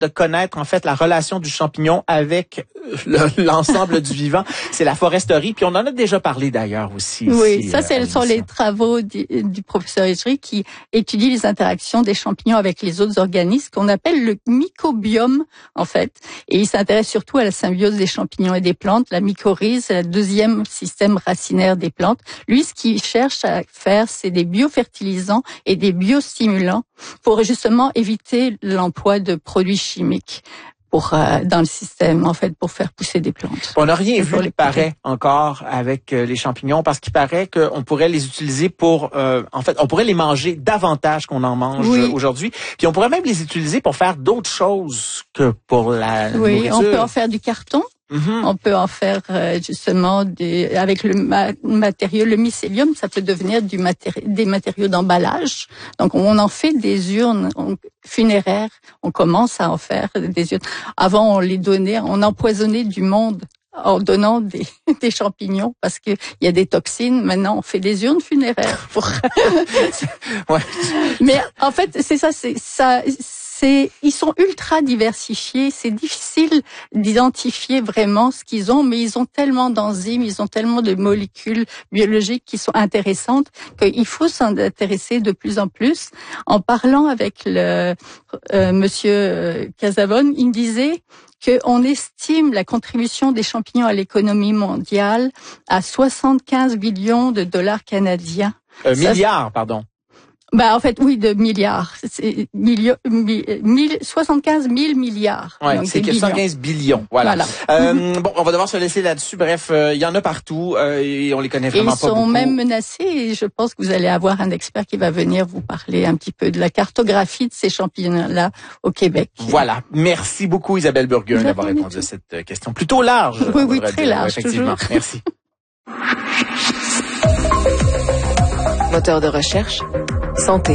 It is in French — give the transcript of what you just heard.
de connaître en fait la relation du champignon avec l'ensemble du vivant, c'est la foresterie. Puis on en a déjà parlé d'ailleurs aussi. Oui, ici, ça ce sont les travaux du professeur Esri qui étudie les interactions des champignons avec les autres organismes qu'on appelle le mycobiome en fait. Et il s'intéresse surtout à la symbiose des champignons et des plantes. La mycorhize, c'est le deuxième système racinaire des plantes. Lui, ce qu'il cherche à faire, c'est des biofertilisants et des biostimulants pour justement éviter l'emploi de produits chimiques dans le système, en fait, pour faire pousser des plantes. On n'a rien vu, il paraît, encore avec les champignons, parce qu'il paraît qu'on pourrait les utiliser pour, en fait, on pourrait les manger davantage qu'on en mange aujourd'hui. Puis on pourrait même les utiliser pour faire d'autres choses que pour la nourriture. On peut en faire du carton. On peut en faire justement avec le matériau, le mycélium, ça peut devenir des matériaux d'emballage. Donc on en fait des urnes funéraires. On commence à en faire des urnes. Avant on les donnait, on empoisonnait du monde en donnant des champignons parce que il y a des toxines. Maintenant on fait des urnes funéraires pour. Ouais. Mais en fait c'est ça. Ils sont ultra diversifiés, c'est difficile d'identifier vraiment ce qu'ils ont, mais ils ont tellement d'enzymes, ils ont tellement de molécules biologiques qui sont intéressantes qu'il faut s'en intéresser de plus en plus. En parlant avec le monsieur Casavone, il me disait qu'on estime la contribution des champignons à l'économie mondiale à 75 billions de dollars canadiens. Milliards, pardon. En fait, oui, de milliards. C'est 75 000 milliards. Ouais, c'est 115 billions. Voilà. Bon, on va devoir se laisser là-dessus. Bref, il y en a partout et on les connaît vraiment pas beaucoup. Ils sont même menacés et je pense que vous allez avoir un expert qui va venir vous parler un petit peu de la cartographie de ces champignons-là au Québec. Voilà. Merci beaucoup Isabelle Burguin d'avoir répondu à cette question plutôt large. Oui, très large. Effectivement. Toujours. Merci. Moteur de recherche, santé.